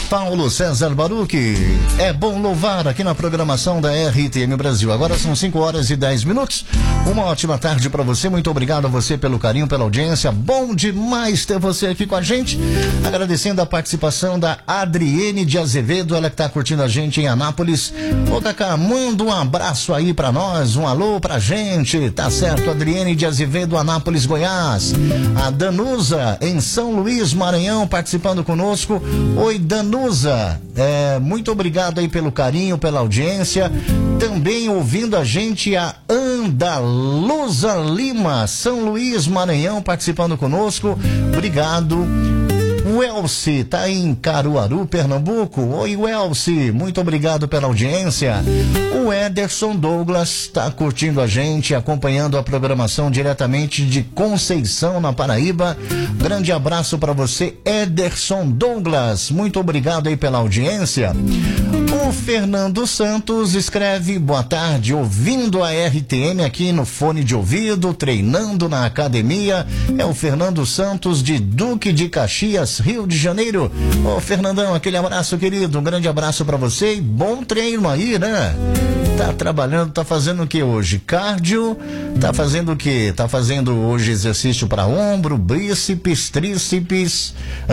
Paulo César Baruch. É bom louvar aqui na programação da RTM Brasil. Agora são 5h10. Uma ótima tarde para você. Muito obrigado a você pelo carinho, pela audiência. Bom demais ter você aqui com a gente. Agradecendo a participação da Adriene de Azevedo, ela que tá curtindo a gente em Anápolis. Ô Cacá, manda um abraço aí para nós, um alô pra gente. Tá certo, Adriene de Azevedo, Anápolis, Goiás. A Danusa em São Luís, Maranhão, participando conosco. Oi, Danusa, muito obrigado aí pelo carinho, pela audiência. Também ouvindo a gente a Andaluza Lima, São Luís, Maranhão, participando conosco. Obrigado. O Elci tá em Caruaru, Pernambuco. Oi, Elci, muito obrigado pela audiência. O Ederson Douglas tá curtindo a gente, acompanhando a programação diretamente de Conceição, na Paraíba. Grande abraço para você, Ederson Douglas. Muito obrigado aí pela audiência. O Fernando Santos escreve: boa tarde, ouvindo a RTM aqui no fone de ouvido, treinando na academia. É o Fernando Santos de Duque de Caxias, Rio de Janeiro. Ô Fernandão, aquele abraço, querido, um grande abraço pra você e bom treino aí, né? Tá trabalhando, tá fazendo o que hoje? Cardio? Tá fazendo o que? Tá fazendo hoje exercício para ombro, bíceps, tríceps.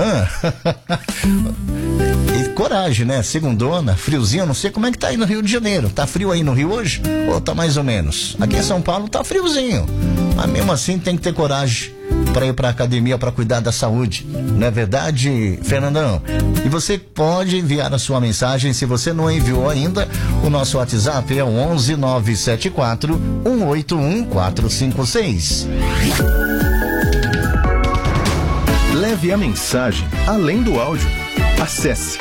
E coragem, né? Segundona, friozinho, não sei como é que tá aí no Rio de Janeiro. Tá frio aí no Rio hoje? Ou tá mais ou menos? Aqui em São Paulo tá friozinho. Mas mesmo assim tem que ter coragem para ir para academia para cuidar da saúde, não é verdade, Fernandão? E você pode enviar a sua mensagem, se você não enviou ainda. O nosso WhatsApp é o 11 974 181 456. Leve a mensagem além do áudio. Acesse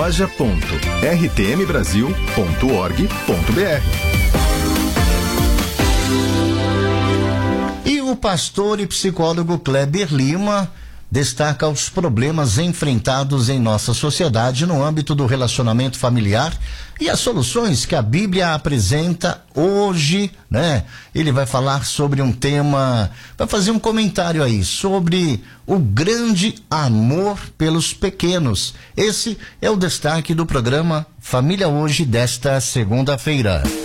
loja.rtmbrasil.org.br. O pastor e psicólogo Kleber Lima destaca os problemas enfrentados em nossa sociedade no âmbito do relacionamento familiar e as soluções que a Bíblia apresenta hoje, né? Ele vai falar sobre um tema, vai fazer um comentário aí sobre o grande amor pelos pequenos. Esse é o destaque do programa Família Hoje desta segunda-feira.